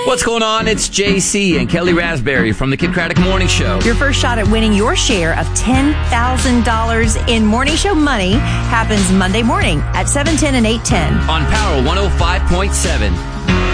What's going on? It's JC and Kelly Raspberry from the Kid Craddock Morning Show. Your first shot at winning your share of $10,000 in Morning Show money happens Monday morning at 7:10 and 8:10 on Power 105.7.